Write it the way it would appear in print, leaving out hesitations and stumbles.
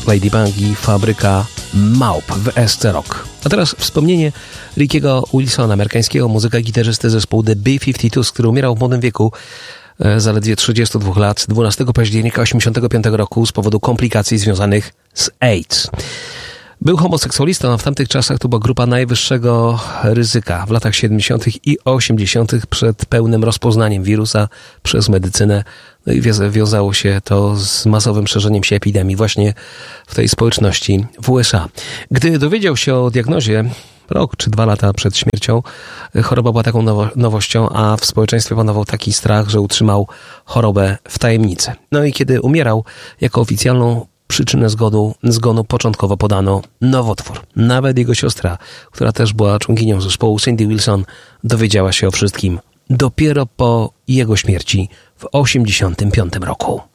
Lady Bang i Fabryka Małp w SC Rock. A teraz wspomnienie Rickiego Wilsona, amerykańskiego muzyka i gitarzysty zespołu The B-52, który umierał w młodym wieku, zaledwie 32 lat, 12 października 1985 roku z powodu komplikacji związanych z AIDS. Był homoseksualistą, a w tamtych czasach to była grupa najwyższego ryzyka w latach 70. i 80. przed pełnym rozpoznaniem wirusa przez medycynę. No i wiązało się to z masowym szerzeniem się epidemii właśnie w tej społeczności w USA. Gdy dowiedział się o diagnozie rok czy 2 lata przed śmiercią, choroba była taką nowością, a w społeczeństwie panował taki strach, że utrzymał chorobę w tajemnicy. No i kiedy umierał, jako oficjalną przyczynę zgonu początkowo podano nowotwór. Nawet jego siostra, która też była członkinią zespołu, Cindy Wilson, dowiedziała się o wszystkim dopiero po jego śmierci w 1985 roku.